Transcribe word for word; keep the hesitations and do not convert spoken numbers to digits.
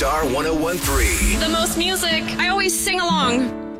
Star one oh one three. The most music. I always sing along.